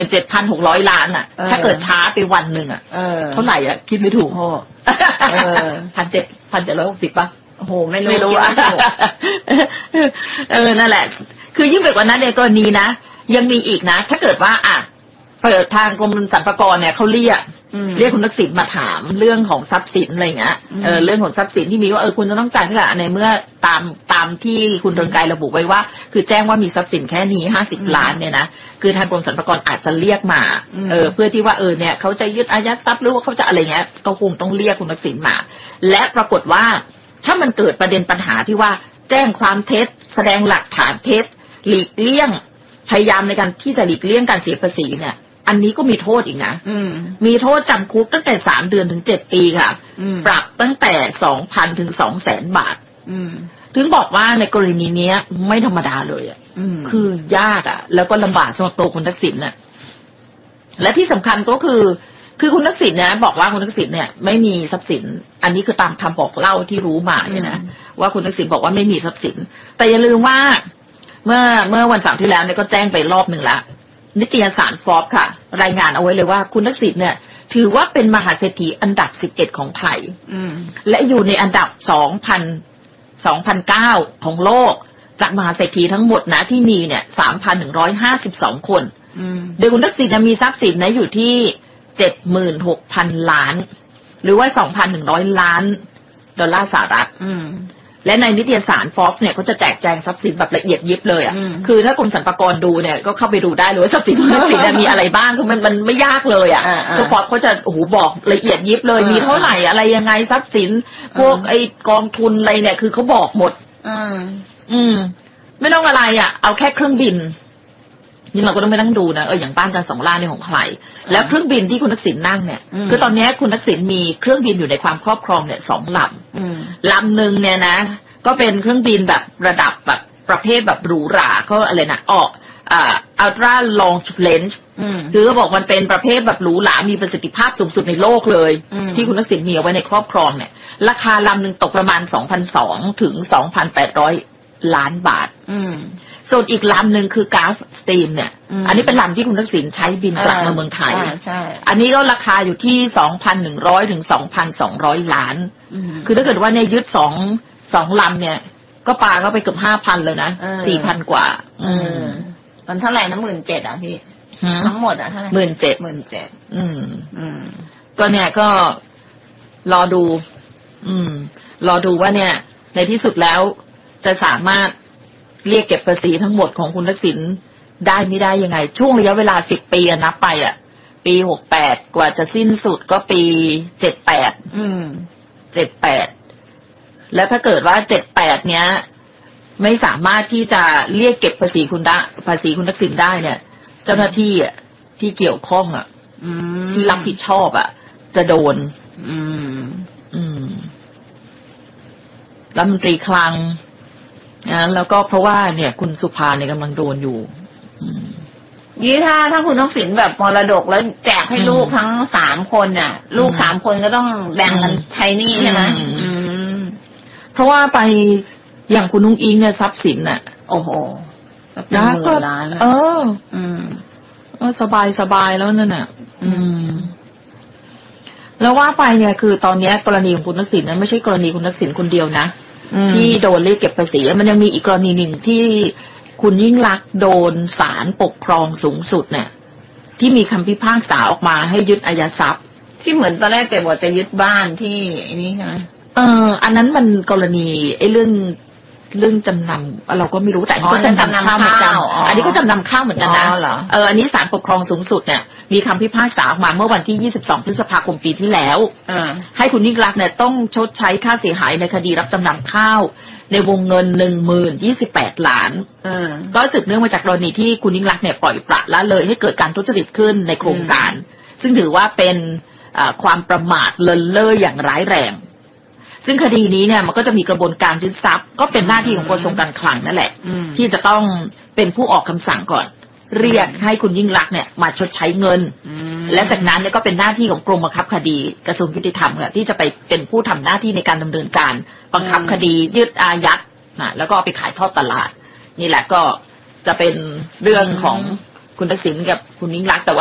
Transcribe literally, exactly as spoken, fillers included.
เจ็ดพันหกร้อยล้านอ่ะถ้าเกิดช้าไปวันหนึ่งอ่ะเท่าไหร่อ่ะคิดไม่ถูกพ่อพันเจ็ดพันเจ็ดร้อยหกสิบป่ะโอ้โหไม่รู้ไม่รู้อ่ะเออนั่นแหละคือยิ่งไปกว่านั้นในกรณีนะยังมีอีกนะถ้าเกิดว่าอ่ะเปิดทางกรมสรรพากรเนี่ยเขาเรียกเรียกคุณทักษิณมาถามเรื่องของทรัพย์สินอะไรเงี้ยเออเรื่องของทรัพย์สินที่มีว่าเออคุณจะต้องจ่ายเท่าไหร่ในเมื่อตามตามที่คุณเรืองไกรระบุไว้ว่าคือแจ้งว่ามีทรัพย์สินแค่นี้ห้าสิบล้านเนี่ยนะคือทางกรมสรรพากรอาจจะเรียกมาเออเพื่อที่ว่าเออเนี่ยเขาจะยึดอายัดทรัพย์หรือว่าเขาจะอะไรเงี้ยก็คงต้องเรียกคุณทักษิณมาและปรากฏว่าถ้ามันเกิดประเด็นปัญหาที่ว่าแจ้งความเท็จแสดงหลักฐานเท็จหลีกเลี่ยงพยายามในการที่จะหลีกเลี่ยงการเสียภาษีเนี่ยอันนี้ก็มีโทษอีกนะมีโทษจำคุกตั้งแต่สามเดือนถึงเจ็ดปีค่ะปรับตั้งแต่สองพันถึงสองแสนบาทถึงบอกว่าในกรณีนี้ไม่ธรรมดาเลยอ่ะคือยากอ่ะแล้วก็ลำบากสำหรับตัวคุณทักษิณน่ะและที่สำคัญก็คือคือคุณทักษิณเนี่ยบอกว่าคุณทักษิณเนี่ยไม่มีทรัพย์สินอันนี้คือตามคำบอกเล่าที่รู้มาเนี่ยนะว่าคุณทักษิณบอกว่าไม่มีทรัพย์สินแต่อย่าลืมว่าเมื่อเมื่อวันเสาร์ที่แล้วเนี่ยก็แจ้งไปรอบหนึ่งละนิตยสารฟอร์บค่ะรายงานเอาไว้เลยว่าคุณทักษิณเนี่ยถือว่าเป็นมหาเศรษฐีอันดับสิบเอ็ดของไทยและอยู่ในอันดับสองพันสองพันเก้าของโลกจากมหาเศรษฐีทั้งหมดนะที่มีเนี่ยสามพันหนึ่งร้อยห้าสิบสองคนโดยคุณทักษิณมีทรัพย์สินนะอยู่ที่เจ็ดหมื่นหกพันล้านหรือว่าสองพันหนึ่งร้อยล้านดอลลาร์สหรัฐและในนิตยสารฟอร์บเนี่ยเขาจะแจกแจงทรัพย์สินแบบละเอียดยิบเลยอ่ะคือถ้ากรมสรรพากรดูเนี่ยก็เข้าไปดูได้เลยว่าทรัพย์สินทรัพย์สินมีอะไรบ้างคือมันมันไม่ยากเลยอ่ะเฉพาะเขาจะโอ้โหบอกละเอียดยิบเลยมีเท่าไหร่อะไรยังไงทรัพย์สินพวกไอ้กองทุนอะไรเนี่ยคือเขาบอกหมดอืมไม่ต้องอะไรอ่ะเอาแค่เครื่องบินนี่เราก็ต้องไม่ต้องดูนะเอออย่างบ้านจันทร์สองล้านนี่ของใครแล้วเครื่องบินที่คุณทักษิณนั่งเนี่ยคือตอนนี้คุณทักษิณมีเครื่องบินอยู่ในความครอบครองเนี่ยสองลำลำหนึ่งเนี่ยนะก็เป็นเครื่องบินแบบระดับแบบประเภทแบบหรูหราก็อะไรนะออกอ่า ultra long range คือเขาบอกมันเป็นประเภทแบบหรูหรามีประสิทธิภาพสูงสุดในโลกเลยที่คุณทักษิณมีเอาไว้ในครอบครองเนี่ยราคาลำหนึ่งตกประมาณ สองพันสองร้อย ถึง สองพันแปดร้อย ล้านบาทส่วนอีกลำหนึ่งคือกราฟสตรีมเนี่ยอันนี้เป็นลำที่คุณทักษิณใช้บินกลับมาเมืองไทยอันนี้ก็ราคาอยู่ที่ สองพันหนึ่งร้อย ถึง สองพันสองร้อย ล้านคือถ้าเกิดว่าเนี่ยยึดสองสองลำเนี่ยก็ปาเข้าไปเกือบ ห้าพัน เลยนะ สี่พัน กว่าอืมตอนเท่าไหร่นะ หนึ่งหมื่นเจ็ดพัน อ่ะพี่ทั้งหมดอ่ะเท่าไหร่หนึ่งหมื่นเจ็ดพันหนึ่งหมื่นเจ็ดพันอืมอืมก็เนี่ยก็รอดูอืมรอดูว่าเนี่ยในที่สุดแล้วจะสามารถเรียกเก็บภาษีทั้งหมดของคุณทักษิณได้ไม่ได้ยังไงช่วงระยะเวลาสิบปีนับไปอ่ะปีหกแปดกว่าจะสิ้นสุดก็ปีเจ็ดแปดอืมเจ็ดแปดแล้วถ้าเกิดว่าเจ็ดแปดเนี้ยไม่สามารถที่จะเรียกเก็บภาษีคุณได้ภาษีคุณทักษิณได้เนี่ยเจ้าหน้าที่อ่ะที่เกี่ยวข้องอ่ะที่รับผิดชอบอ่ะจะโดนอืมอืมรัฐมนตรีคลังนะแล้วก็เพราะว่าเนี่ยคุณสุภาเนี่ยกำลังโดนอยู่ยี่ถ้าถ้าคุณทักษิณแบบมรดกแล้วแจกให้ลูกทั้งสามคนน่ะลูกสามคนก็ต้องแบ่งกันใช้หนี้ใช่ไหมเพราะว่าไปอย่างคุณนุ้งอิงเนี่ยทรัพย์สินน่ะโอ้โหนะก็เอออืมสบายสบายแล้วนั่นน่ะอืมแล้วว่าไปเนี่ยคือตอนนี้กรณีของคุณทักษิณนั้นไม่ใช่กรณีคุณทักษิณคนเดียวนะที่โดนเรียกเก็บภาษีมันยังมีอีกกรณีหนึ่งที่คุณยิ่งลักษณ์โดนศาลปกครองสูงสุดเนี่ยที่มีคำพิพากษาออกมาให้ยึดอายัดทรัพย์ที่เหมือนตอนแรกแกบอกจะยึดบ้านที่นี่ใช่ไหมเอออันนั้นมันกรณีไอ้เรื่องเรื่องจำนำเราก็ไม่รู้แต่ก็จำนำข้าวเหมือนกันอันนี้ก็จำนำข้าวเหมือนกันนะเอออันนี้ศาลปกครองสูงสุดเนี่ยมีคำพิพากษาออกมาเมื่อวันที่ยี่สิบสองพฤษภาคมปีที่แล้วให้คุณยิ่งลักษณ์เนี่ยต้องชดใช้ค่าเสียหายในคดีรับจำนำข้าวในวงเงิน หนึ่งหมื่นยี่สิบแปด ล้านก็สืบเนื่องมาจากกรณีที่คุณยิ่งลักษณ์เนี่ยปล่อยปละละเลยให้เกิดการทุจริตขึ้นในโครงการซึ่งถือว่าเป็นความประมาทเลินเล่ออย่างร้ายแรงซึ่งคดีนี้เนี่ยมันก็จะมีกระบวนการยึดทรัพย์ก็เป็นหน้าที่ของกระทรวงการคลังนั่นแหละที่จะต้องเป็นผู้ออกคำสั่งก่อนเรียกให้คุณยิ่งลักษณ์เนี่ยมาชดใช้เงินและจากนั้นเนี่ยก็เป็นหน้าที่ของกรมบังคับคดีกระทรวงยุติธรรมค่ะที่จะไปเป็นผู้ทำหน้าที่ในการดำเนินการบังคับคดียึดอายัดนะแล้วก็เอาไปขายทอดตลาดนี่แหละก็จะเป็นเรื่องของคุณทักษิณกับคุณยิ่งรักษณ์แต่